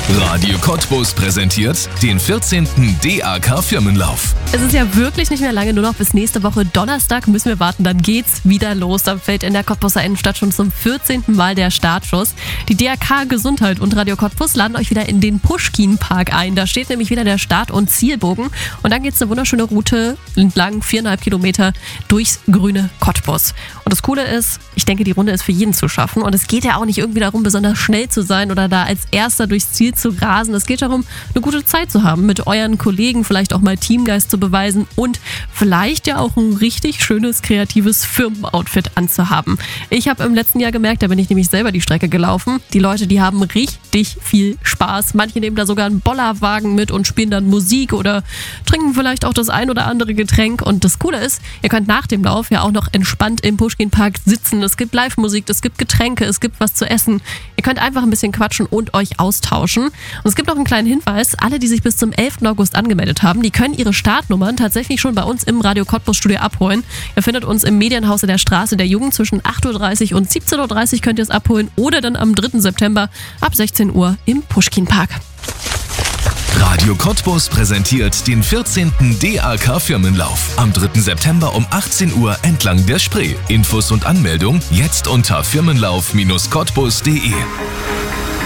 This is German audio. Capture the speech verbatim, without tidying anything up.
Radio Cottbus präsentiert den vierzehnten D A K-Firmenlauf. Es ist ja wirklich nicht mehr lange, nur noch bis nächste Woche Donnerstag müssen wir warten, dann geht's wieder los. Dann fällt in der Cottbuser Innenstadt schon zum vierzehnten Mal der Startschuss. Die D A K Gesundheit und Radio Cottbus laden euch wieder in den Puschkin-Park ein. Da steht nämlich wieder der Start- und Zielbogen und dann geht's eine wunderschöne Route entlang, viereinhalb Kilometer durchs grüne Cottbus. Und das Coole ist, ich denke, die Runde ist für jeden zu schaffen und es geht ja auch nicht irgendwie darum, besonders schnell zu sein oder da als Erster durchs Ziel zu rasen. Es geht darum, eine gute Zeit zu haben, mit euren Kollegen vielleicht auch mal Teamgeist zu beweisen und vielleicht ja auch ein richtig schönes, kreatives Firmenoutfit anzuhaben. Ich habe im letzten Jahr gemerkt, da bin ich nämlich selber die Strecke gelaufen. Die Leute, die haben richtig viel Spaß. Manche nehmen da sogar einen Bollerwagen mit und spielen dann Musik oder trinken vielleicht auch das ein oder andere Getränk. Und das Coole ist, ihr könnt nach dem Lauf ja auch noch entspannt im Puschkin-Park sitzen. Es gibt Live-Musik, es gibt Getränke, es gibt was zu essen. Ihr könnt einfach ein bisschen quatschen und euch austauschen. Und es gibt noch einen kleinen Hinweis. Alle, die sich bis zum elften August angemeldet haben, die können ihre Startnummern tatsächlich schon bei uns im Radio Cottbus Studio abholen. Ihr findet uns im Medienhaus in der Straße der Jugend zwischen acht Uhr dreißig und siebzehn Uhr dreißig könnt ihr es abholen oder dann am dritten September ab sechzehn Uhr im Puschkin-Park. Radio Cottbus präsentiert den vierzehnten D A K-Firmenlauf am dritten September um achtzehn Uhr entlang der Spree. Infos und Anmeldung jetzt unter firmenlauf Bindestrich cottbus punkt de.